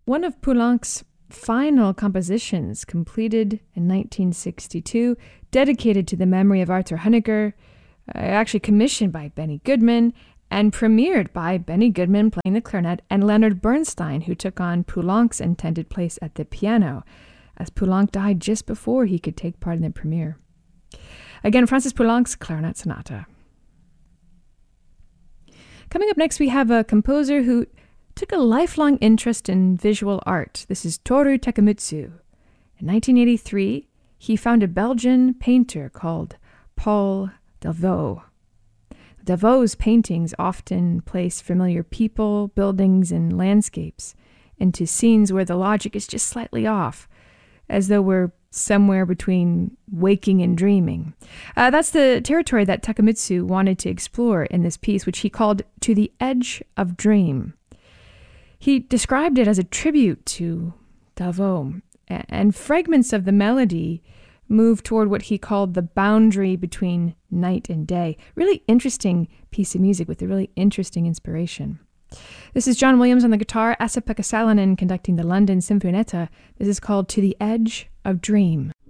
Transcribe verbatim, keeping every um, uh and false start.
One of Poulenc's final compositions, completed in nineteen sixty-two, dedicated to the memory of Arthur Honegger, uh, actually commissioned by Benny Goodman, and premiered by Benny Goodman playing the clarinet and Leonard Bernstein, who took on Poulenc's intended place at the piano, as Poulenc died just before he could take part in the premiere. Again, Francis Poulenc's Clarinet Sonata. Coming up next, we have a composer who took a lifelong interest in visual art. This is Toru Takemitsu. In nineteen eighty-three, he found a Belgian painter called Paul Delvaux. Delvaux's paintings often place familiar people, buildings, and landscapes into scenes where the logic is just slightly off, as though we're somewhere between waking and dreaming. Uh, that's the territory that Takemitsu wanted to explore in this piece, which he called To the Edge of Dream. He described it as a tribute to Delvaux, and fragments of the melody move toward what he called the boundary between night and day. Really interesting piece of music with a really interesting inspiration. This is John Williams on the guitar, Esa-Pekka Salonen conducting the London Sinfonietta. This is called To the Edge of Dream.